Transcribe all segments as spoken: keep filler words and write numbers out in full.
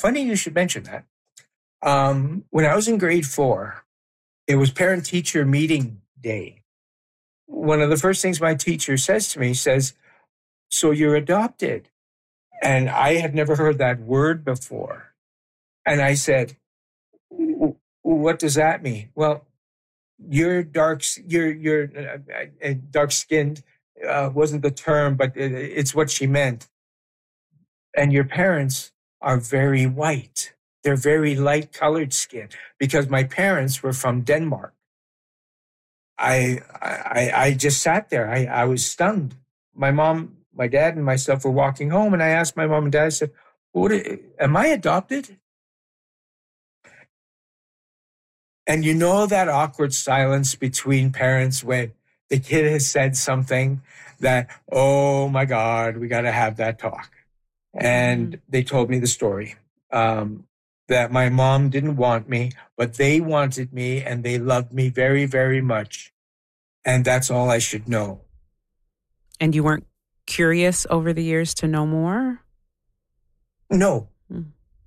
funny you should mention that. Um, when I was in grade four, it was parent-teacher meeting day. One of the first things my teacher says to me says, "So you're adopted?" And I had never heard that word before. And I said, "What does that mean?" "Well, you're dark, you're, you're uh, uh, dark-skinned uh, wasn't the term, but it, it's what she meant. And your parents are very white. They're very light-colored skin," because my parents were from Denmark. I, I, I just sat there. I, I was stunned. My mom, my dad, and myself were walking home, and I asked my mom and dad, I said, "What? Am I adopted?" And you know that awkward silence between parents when the kid has said something that, oh my God, we got to have that talk. And mm-hmm. they told me the story. Um, that my mom didn't want me, but they wanted me and they loved me very, very much. And that's all I should know. And you weren't curious over the years to know more? No. Mm.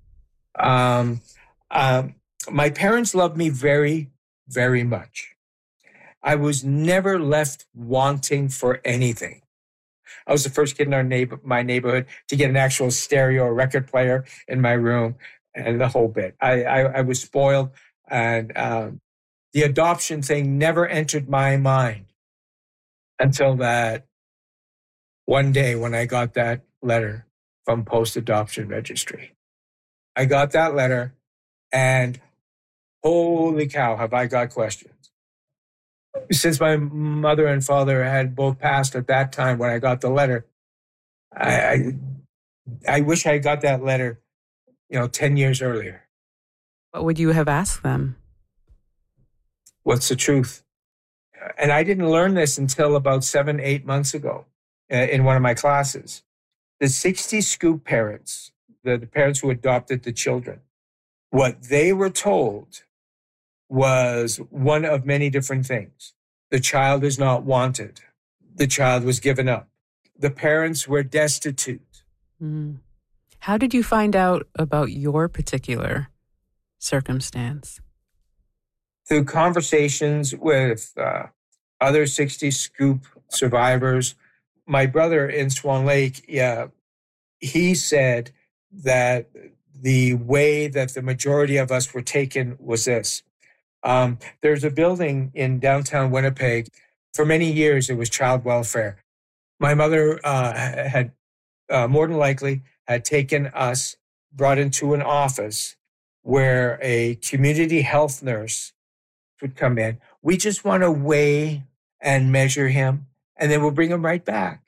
Um, um, my parents loved me very, very much. I was never left wanting for anything. I was the first kid in our neighbor, my neighborhood to get an actual stereo record player in my room. And the whole bit. I, I, I was spoiled, and um, the adoption thing never entered my mind until that one day when I got that letter from Post Adoption Registry. I got that letter, and holy cow, have I got questions. Since my mother and father had both passed at that time when I got the letter, I, I, I wish I got that letter, you know, ten years earlier. What would you have asked them? What's the truth? And I didn't learn this until about seven, eight months ago uh, in one of my classes. The sixty Scoop parents, the, the parents who adopted the children, what they were told was one of many different things. The child is not wanted. The child was given up. The parents were destitute. Mm. How did you find out about your particular circumstance? Through conversations with uh, other sixty Scoop survivors. My brother in Swan Lake, yeah, he said that the way that the majority of us were taken was this. Um, there's a building in downtown Winnipeg. For many years, it was child welfare. My mother uh, had uh, more than likely had taken us, brought into an office where a community health nurse would come in. We just want to weigh and measure him, and then we'll bring him right back.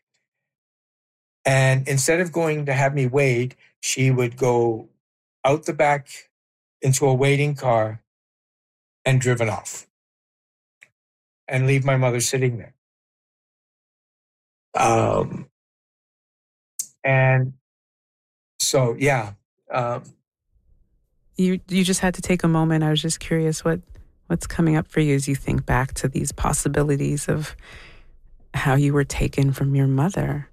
And instead of going to have me weighed, she would go out the back into a waiting car and driven off and leave my mother sitting there. Um, and so, yeah. Um, you you just had to take a moment. I was just curious what what's coming up for you as you think back to these possibilities of how you were taken from your mother.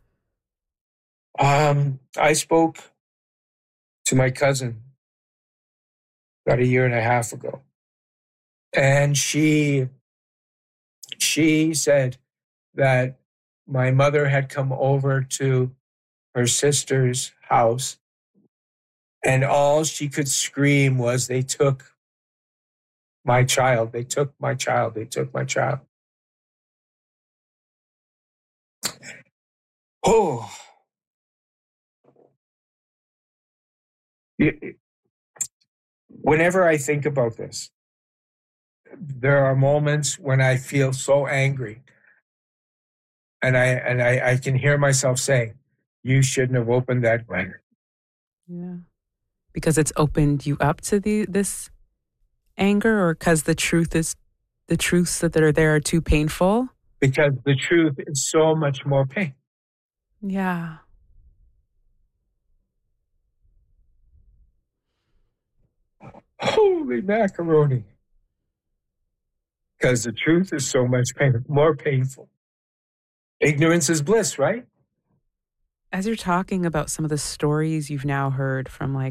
Um, I spoke to my cousin about a year and a half ago. And she, she said that my mother had come over to her sister's house, and all she could scream was, "They took my child, they took my child, they took my child." Oh. Whenever I think about this, there are moments when I feel so angry. And I and I, I can hear myself saying, "You shouldn't have opened that letter." Yeah. Because it's opened you up to the this anger, or because the truth is the truths that are there are too painful? Because the truth is so much more pain. Yeah. Holy macaroni. Because the truth is so much pain, more painful. Ignorance is bliss, right? As you're talking about some of the stories you've now heard from like